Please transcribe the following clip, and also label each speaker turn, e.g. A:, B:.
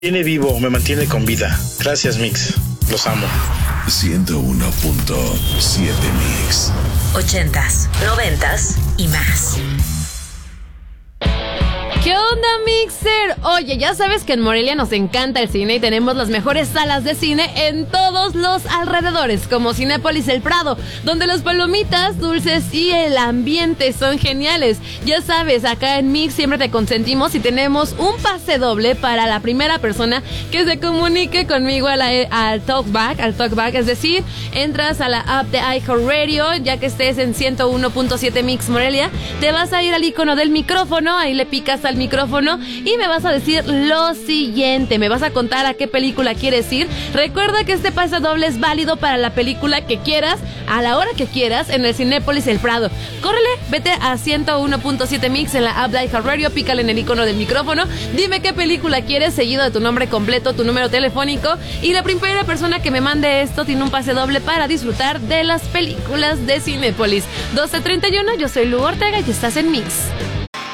A: Tiene vivo, me mantiene con vida. Gracias, Mix. Los amo.
B: 101.7 Mix.
C: 80s, 90s y más.
D: ¿Qué onda, Mixer? Oye, ya sabes que en Morelia nos encanta el cine y tenemos las mejores salas de cine en todos los alrededores, como Cinépolis El Prado, donde las palomitas, dulces y el ambiente son geniales. Ya sabes, acá en Mix siempre te consentimos y tenemos un pase doble para la primera persona que se comunique conmigo al Talkback, es decir, entras a la app de iHeartRadio, ya que estés en 101.7 Mix Morelia, te vas a ir al icono del micrófono, ahí le picas al micrófono y me vas a decir lo siguiente, me vas a contar a qué película quieres ir. Recuerda que este pase doble es válido para la película que quieras, a la hora que quieras, en el Cinépolis El Prado. Córrele, vete a 101.7 Mix en la app de iHeartRadio, pícale en el icono del micrófono, dime qué película quieres, seguido de tu nombre completo, tu número telefónico, y la primera persona que me mande esto tiene un pase doble para disfrutar de las películas de Cinépolis. 12:31, yo soy Lu Ortega y estás en Mix.